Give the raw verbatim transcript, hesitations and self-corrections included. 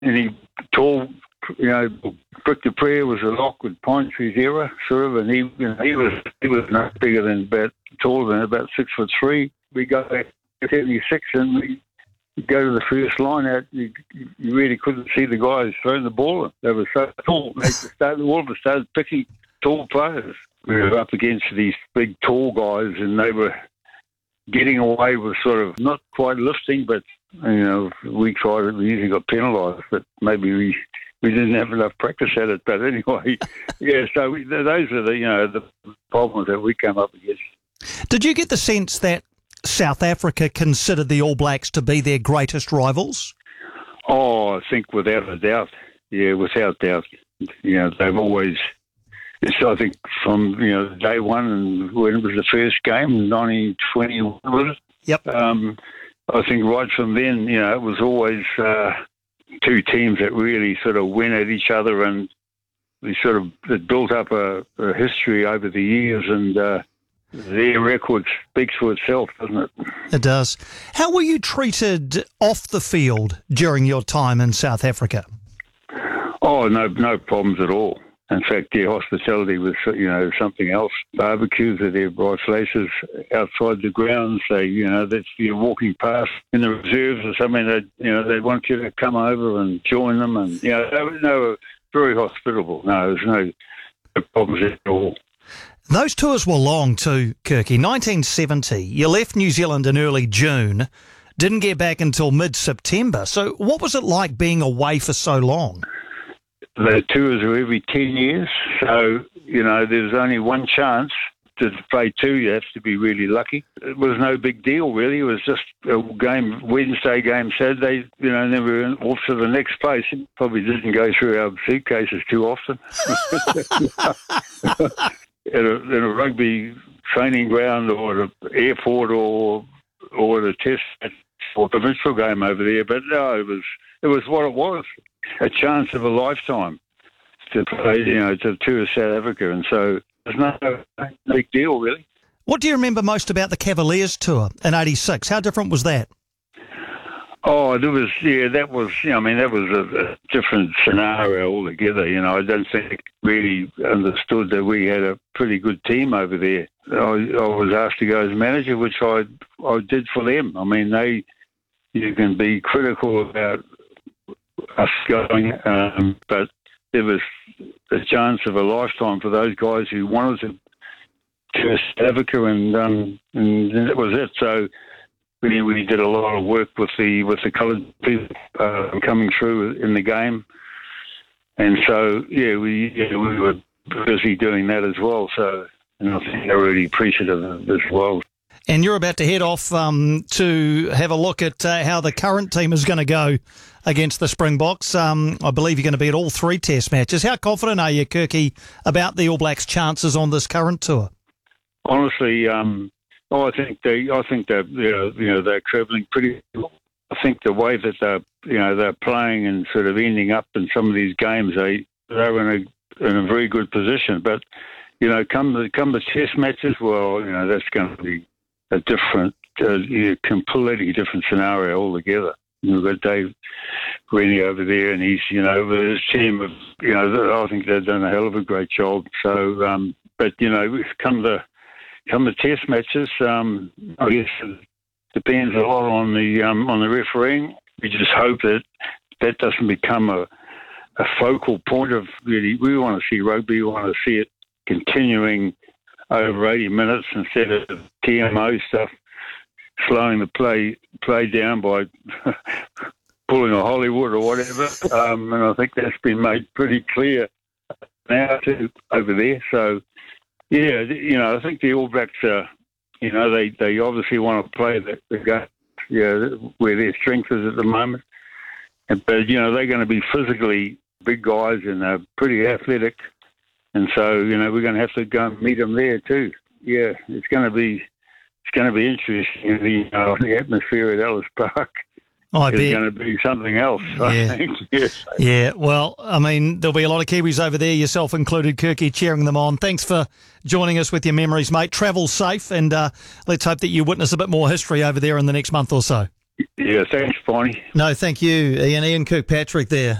any tall, you know, Victor Prayer was a lock with Pine Tree's era, sort of, and he, you know, he was he was no bigger than about taller than about six foot three. We go back to seventy-six, and we go to the first line out. You, you really couldn't see the guys throwing the ball in. They were so tall. They started, all of us started picking tall players. We were up against these big, tall guys, and they were getting away with sort of not quite lifting, but you know, we tried it. We usually got penalised, but maybe we. We didn't have enough practice at it, but anyway, yeah. So we, those are the you know the problems that we come up against. Did you get the sense that South Africa considered the All Blacks to be their greatest rivals? Oh, I think without a doubt, yeah, without doubt. You know, they've always. It's I think from you know day one and when it was the first game, nineteen twenty was it? Yep. Um, I think right from then, you know, it was always. Uh, two teams that really sort of went at each other, and they sort of it built up a, a history over the years, and uh, their record speaks for itself, doesn't it? It does. How were you treated off the field during your time in South Africa? Oh, no, no problems at all. In fact, their hospitality was, you know, something else. Barbecues at their bright places outside the grounds. They, you know, that's you're walking past in the reserves or something. They, you know, they want you to come over and join them, and you know, they were, they were very hospitable. No, there's no, no problems at all. Those tours were long too, Kirky. nineteen seventy, you left New Zealand in early June, didn't get back until mid-September. So, what was it like being away for so long? The tours are every ten years, so, you know, there's only one chance to play two. You have to be really lucky. It was no big deal, really. It was just a game, Wednesday game, Saturday, you know, and then we were off to the next place. It probably didn't go through our suitcases too often. at, a, at a rugby training ground or at an airport or or at a test or provincial game over there, but no, it was it was what it was. A chance of a lifetime to play, you know, to tour South Africa, and so there's no, no big deal, really. What do you remember most about the Cavaliers tour in eighty-six? How different was that? Oh, it was, yeah, that was, you know, I mean, that was a, a different scenario altogether. You know, I don't think really understood that we had a pretty good team over there. I, I was asked to go as manager, which I I did for them. I mean, they, you can be critical about us going, um, but there was a chance of a lifetime for those guys who wanted to to South Africa, and um, and that was it. So we we did a lot of work with the with the coloured people uh, coming through in the game, and so yeah, we yeah, we were busy doing that as well. So and I think they're really appreciative of it as well. And you're about to head off um, to have a look at uh, how the current team is going to go against the Springboks. Um, I believe you're going to be at all three Test matches. How confident are you, Kirky, about the All Blacks' chances on this current tour? Honestly, um, oh, I think they, I think they're, you know, you know, they're travelling pretty well. I think the way that they're, you know, they're playing and sort of ending up in some of these games, they they're in a in a very good position. But you know, come the come the Test matches, well, you know, that's going to be a different, uh, yeah, completely different scenario altogether. We've got Dave Rennie over there, and he's, you know, with his team of, you know, I think they've done a hell of a great job. So, um, but you know, come the come the Test matches, um, I guess it depends a lot on the um, on the refereeing. We just hope that that doesn't become a a focal point of really. We want to see rugby. We want to see it continuing over eighty minutes instead of T M O stuff, slowing the play play down by pulling a Hollywood or whatever. Um, and I think that's been made pretty clear now too over there. So, yeah, you know, I think the All Blacks are, you know, they, they obviously want to play the, the game, yeah, where their strength is at the moment. But, you know, they're going to be physically big guys and they're pretty athletic. And so, you know, we're going to have to go and meet them there too. Yeah, it's going to be it's going to be interesting. The, uh, the atmosphere at Ellis Park oh, I is bet. going to be something else, I yeah. think. Yes. Yeah, well, I mean, there'll be a lot of Kiwis over there, yourself included, Kirky, cheering them on. Thanks for joining us with your memories, mate. Travel safe, and uh, let's hope that you witness a bit more history over there in the next month or so. Yeah, thanks, Barney. No, thank you, Ian. Ian Kirkpatrick there.